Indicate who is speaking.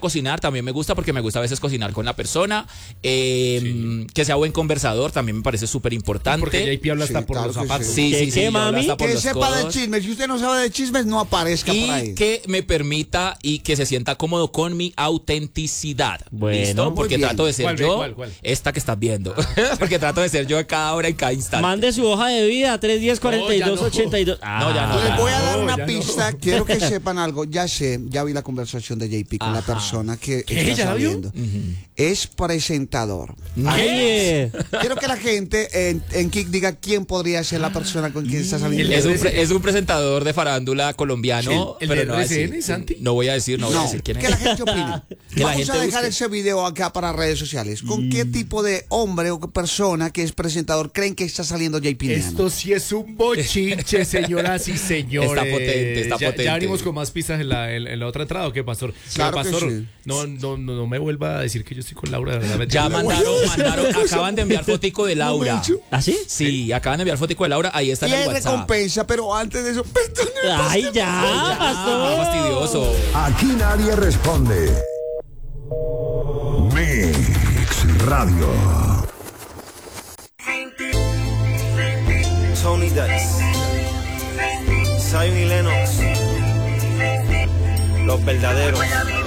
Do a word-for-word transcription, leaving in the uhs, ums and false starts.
Speaker 1: cocinar también me gusta porque me gusta a veces cocinar con la persona. Eh, sí. Que sea buen conversador también me parece súper importante.
Speaker 2: Porque J P habla hasta sí, por claro los zapatos.
Speaker 1: Sí, sí, sí.
Speaker 3: ¿Qué, mami?
Speaker 4: Que sepa codos. de chismes. Si usted no sabe de chismes, no aparezca
Speaker 1: y
Speaker 4: por ahí.
Speaker 1: Y que me permita y que se sienta cómodo con mi autenticidad.
Speaker 3: Bueno,
Speaker 1: ¿listo? Porque trato de ser
Speaker 2: ¿Cuál,
Speaker 1: yo,
Speaker 2: cuál, cuál?
Speaker 1: esta que estás viendo. Porque trato de ser yo a cada hora, en cada instante.
Speaker 3: Mande su hoja de vida, tres diez, cuarenta y dos, ochenta y dos.
Speaker 1: No, no, ya no.
Speaker 4: Les voy a dar
Speaker 2: no,
Speaker 4: una pista. No. Quiero que sepan algo. Ya sé, ya vi la conversación de J P con Ajá. la persona que
Speaker 2: ¿Qué?
Speaker 4: está
Speaker 2: ¿Ya
Speaker 4: saliendo. Uh-huh. Es presentador.
Speaker 3: ¿Qué?
Speaker 4: Quiero que la gente en, en Kik diga quién podría ser la persona con quien está saliendo.
Speaker 1: Es un, pre, es un presentador de farándula colombiano.
Speaker 2: ¿El, el
Speaker 1: pero
Speaker 2: de
Speaker 1: no
Speaker 2: R C N, Santi?
Speaker 1: No voy a decir, no, no voy a decir quién es.
Speaker 4: Que la gente opine.
Speaker 1: Que
Speaker 4: Vamos
Speaker 1: la gente
Speaker 4: a dejar
Speaker 1: busque.
Speaker 4: ese video acá para redes sociales. ¿Con mm. qué tipo de hombre o persona que es presentador creen que está saliendo J P?
Speaker 2: Esto sí es un bochinche, señoras y señores.
Speaker 1: Está potente, está
Speaker 2: ya,
Speaker 1: potente.
Speaker 2: Ya venimos con más pistas en la, en, en la otra entrada, ¿o qué, Pastor?
Speaker 4: Claro
Speaker 2: Pero, Pastor,
Speaker 4: que sí.
Speaker 2: no, no, no, no me vuelva a decir que yo estoy con Laura. De verdad,
Speaker 1: ya mandaron, mandaron, acaban de enviar fotico de Laura.
Speaker 3: ¿Ah, sí?
Speaker 1: Sí, acaban de enviar fotico de Laura, ahí está
Speaker 4: y
Speaker 1: en el
Speaker 4: hay
Speaker 1: WhatsApp.
Speaker 4: recompensa, pero antes de eso,
Speaker 3: ay, ya, ya,
Speaker 1: Pastor. Fastidioso.
Speaker 5: Aquí nadie responde. Mix Radio.
Speaker 6: Tony Dice, Zion y Lennox, los verdaderos.